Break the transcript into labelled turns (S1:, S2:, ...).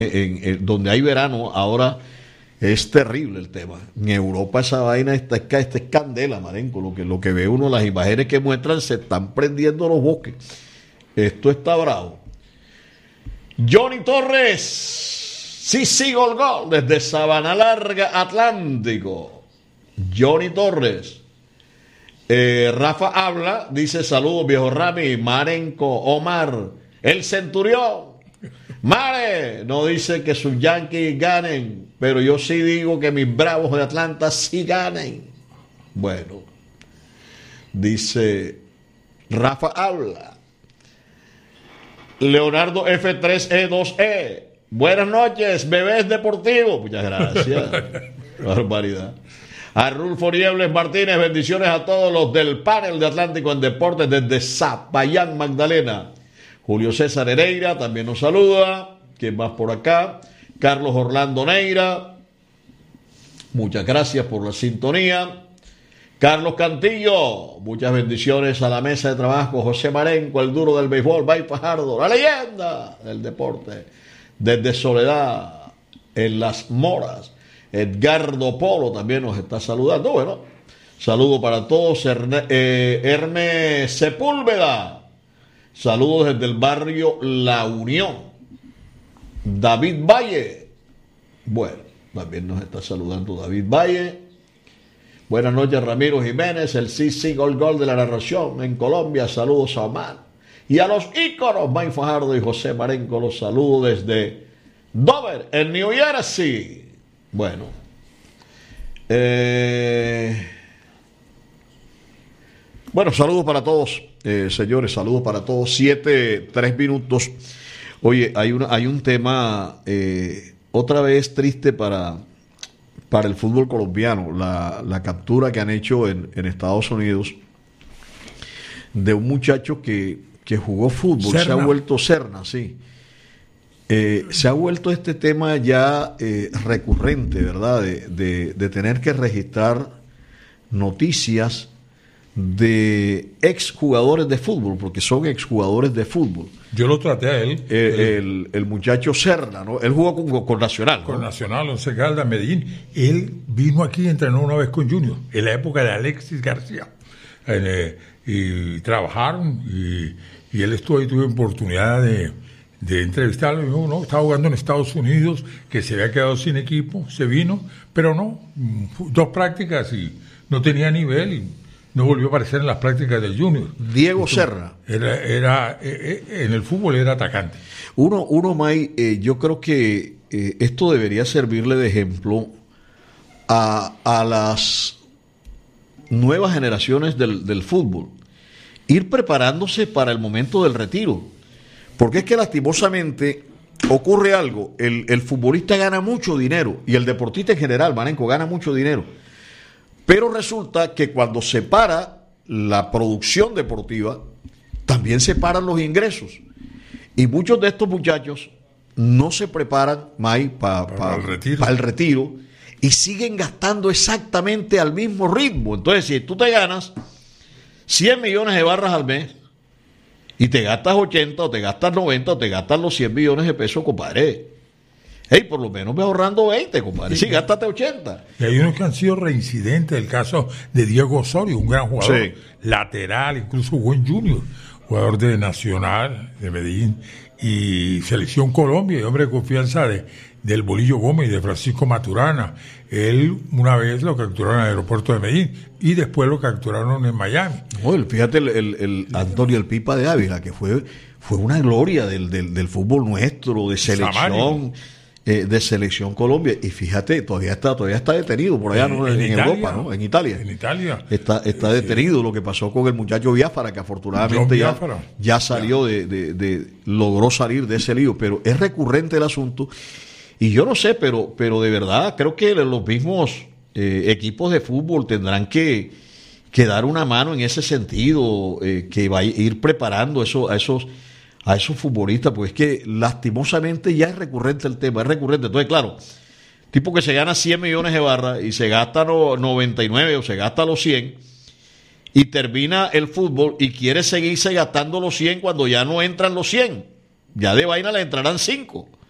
S1: donde hay verano, ahora es terrible el tema. En Europa esa vaina esta es candela, marenco. Lo que ve uno, las imágenes que muestran, se están prendiendo los bosques. Esto está bravo. Johnny Torres, sí, gol, desde Sabana Larga, Atlántico. Johnny Torres. Rafa habla, dice saludos viejo Rami, Marenco, Omar, el Centurión. Mare, no dice que sus Yankees ganen, pero yo sí digo que mis Bravos de Atlanta sí ganen. Bueno, dice Rafa habla. Leonardo F3E2E. Buenas noches, bebés deportivos. Muchas gracias. Barbaridad. Arnulfo Niebles Martínez, bendiciones a todos los del panel de Atlántico en Deportes desde Zapayán, Magdalena. Julio César Hereira también nos saluda. ¿Quién más por acá? Carlos Orlando Neira. Muchas gracias por la sintonía. Carlos Cantillo, muchas bendiciones a la mesa de trabajo. José Marenco, el duro del béisbol. Bay Fajardo, la leyenda del deporte. Desde Soledad, en Las Moras. Edgardo Polo también nos está saludando. Bueno, saludo para todos. Hermes Sepúlveda. Saludos desde el barrio La Unión. David Valle. Bueno, también nos está saludando David Valle. Buenas noches, Ramiro Jiménez, el sí, gol de la narración en Colombia. Saludos a Omar. Y a los íconos, May Fajardo y José Marenco, los saludo desde Dover, en New Jersey. Bueno. Bueno, saludos para todos, señores, saludos para todos. 3 minutos. Oye, hay un tema otra vez triste para el fútbol colombiano, la captura que han hecho en Estados Unidos de un muchacho que jugó fútbol. Serna. Se ha vuelto Serna, sí. Se ha vuelto este tema ya recurrente, ¿verdad? De tener que registrar noticias de exjugadores de fútbol, porque son exjugadores de fútbol.
S2: Yo lo traté a él.
S1: El muchacho Serna, ¿no? Él jugó con Nacional, ¿no?
S2: Con Nacional, Once Caldas, Medellín. Él vino aquí y entrenó una vez con Junior, en la época de Alexis García. Y trabajaron, y él estuvo ahí, tuve oportunidad de entrevistarlo. Y dijo, no, estaba jugando en Estados Unidos, que se había quedado sin equipo, se vino, pero no, 2 prácticas y no tenía nivel, y no volvió a aparecer en las prácticas del Junior.
S1: Diego Serna.
S2: Era en el fútbol era atacante.
S1: Uno May, yo creo que esto debería servirle de ejemplo a las nuevas generaciones del fútbol. Ir preparándose para el momento del retiro. Porque es que lastimosamente ocurre algo. El futbolista gana mucho dinero, y el deportista en general, Marenco, gana mucho dinero. Pero resulta que cuando se para la producción deportiva, también se paran los ingresos. Y muchos de estos muchachos no se preparan, May, para el retiro, y siguen gastando exactamente al mismo ritmo. Entonces, si tú te ganas 100 millones de barras al mes, y te gastas 80, o te gastas 90, o te gastas los 100 millones de pesos, compadre, hey, por lo menos me ahorrando 20, compadre. Sí, gástate 80.
S2: Y hay unos que han sido reincidentes. El caso de Diego Osorio, un gran jugador, sí, lateral, incluso buen junior, jugador de Nacional, de Medellín, y Selección Colombia, y hombre de confianza del Bolillo Gómez y de Francisco Maturana. Él una vez lo capturaron en el aeropuerto de Medellín y después lo capturaron en Miami.
S1: Bueno, fíjate el Antonio el Pipa de Ávila, que fue una gloria del fútbol nuestro, de selección. De Selección Colombia, y fíjate, todavía está detenido por allá, ¿no? en Italia, Europa, ¿no? En Italia.
S2: En Italia.
S1: Está detenido. Lo que pasó con el muchacho Biafara, que afortunadamente ya salió logró salir de ese lío, pero es recurrente el asunto, y yo no sé, pero de verdad creo que los mismos equipos de fútbol tendrán que dar una mano en ese sentido, que va a ir preparando a esos futbolistas, pues es que lastimosamente ya es recurrente el tema, es recurrente. Entonces, claro, tipo que se gana 100 millones de barras y se gasta 99 o se gasta los 100 y termina el fútbol y quiere seguirse gastando los 100 cuando ya no entran los 100. Ya de vaina le entrarán 5.